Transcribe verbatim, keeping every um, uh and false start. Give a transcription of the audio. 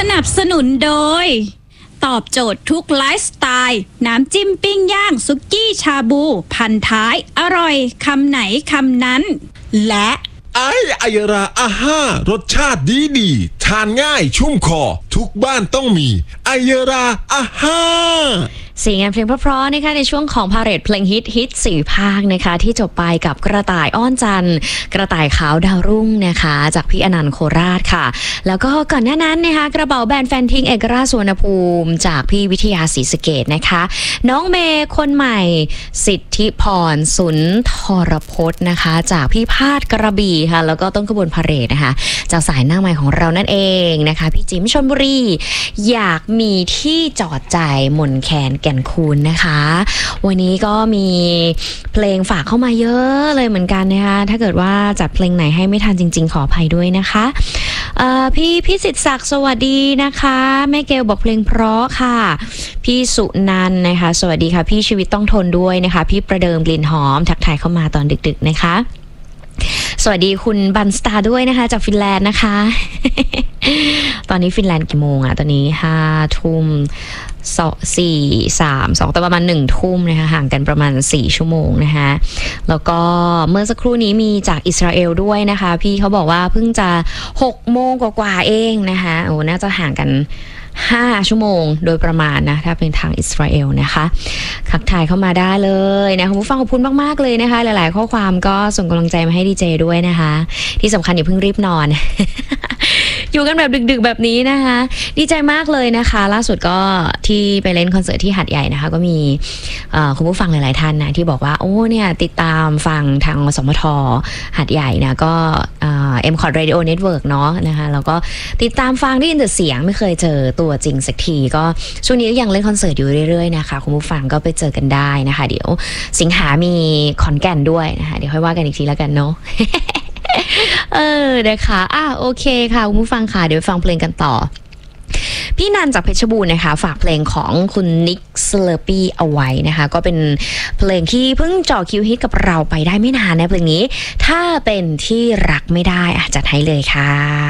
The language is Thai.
นับสนุนโดยตอบโจทย์ทุกไลฟ์สไตล์น้ำจิ้มปิ้งย่างซุกี้ชาบูพันท้ายอร่อยคำไหนคำนั้นและไอไอราอาห้ารสชาติดีดีทานง่ายชุ่มคอทุกบ้านต้องมีไอราอาห้าเสียงงานเพลงเพราะๆนะคะในช่วงของพาเหรดเพลงฮิตฮิตสี่ภาคนะคะที่จบไปกับกระต่ายอ้อนจันทร์กระต่ายขาวดาวรุ่งนะคะจากพี่อนันต์โคราชค่ะแล้วก็ก่อนหน้านั้นนะคะกระเป๋าแบรนด์แฟนทิ้งเอกราชสุวรรณภูมิจากพี่วิทยาศรีสะเกษนะคะน้องเมย์คนใหม่สิทธิพรสุนทรพจน์นะคะจากพี่พาดกระบี่ค่ะแล้วก็ต้นขบวนพาเหรดนะคะจากสายหน้าใหม่ของเรานั่นเองนะคะพี่จิ๋มชลบุรีอยากมีที่จอดใจมนแคนแก่นคูณนะคะวันนี้ก็มีเพลงฝากเข้ามาเยอะเลยเหมือนกันนะคะถ้าเกิดว่าจัดเพลงไหนให้ไม่ทันจริงๆขออภัยด้วยนะคะพี่พิสิทธิ์ศักดิ์สวัสดีนะคะแม่เกลบอกเพลงเพราะค่ะพี่สุนันท์นะคะสวัสดีค่ะพี่ชีวิตต้องทนด้วยนะคะพี่ประเดิมกลิ่นหอมทักทายเข้ามาตอนดึกๆนะคะสวัสดีคุณบันสตาร์ด้วยนะคะจากฟินแลนด์นะคะ ตอนนี้ฟินแลนด์กี่โมงอะตอนนี้ห้าทุ่มสองสี่สามสองแต่ประมาณหนึ่งทุ่มนะคะห่างกันประมาณสี่ชั่วโมงนะคะแล้วก็เมื่อสักครู่นี้มีจากอิสราเอลด้วยนะคะพี่เขาบอกว่าเพิ่งจะหกโมงกว่าๆเองนะคะโอ้น่าจะห่างกันห้าชั่วโมงโดยประมาณนะถ้าเป็นทางอิสราเอลนะคะทักทายเข้ามาได้เลยนะคุณผู้ฟังขอบคุณมากๆเลยนะคะหลายๆข้อความก็ส่งกำลังใจมาให้ดีเจด้วยนะคะที่สำคัญอย่าเพิ่งรีบนอน อยู่กันแบบดึกๆแบบนี้นะคะดีใจมากเลยนะคะล่าสุดก็ที่ไปเล่นคอนเสิร์ตที่หัดใหญ่นะคะก็มีคุณผู้ฟังหลายๆท่านนะที่บอกว่าโอ้เนี่ยติดตามฟังทางสมทหัดใหญ่นะก็เอ็มคอร์ดเรดิโอเน็ตเวิร์กเนาะนะคะแล้วก็ติดตามฟังได้ยินแต่เสียงไม่เคยเจอตัวจริงสักทีก็ช่วงนี้ยังเล่นคอนเสิร์ตอยู่เรื่อยๆนะคะคุณผู้ฟังก็ไปเจอกันได้นะคะเดี๋ยวสิงหามีขอนแก่นด้วยนะคะเดี๋ยวค่อยว่ากันอีกทีแล้วกันเนาะ เออนะคะอ่ะโอเคค่ะคุณผู้ฟังค่ะเดี๋ยวฟังเพลงกันต่อพี่นันจากเพชรบูรณ์นะคะฝากเพลงของคุณนิกสเลอร์ปี้เอาไว้นะคะก็เป็นเพลงที่เพิ่งจ่อคิวฮิตกับเราไปได้ไม่นานนะเพลงนี้ถ้าเป็นที่รักไม่ได้อ่ะจัดให้เลยค่ะ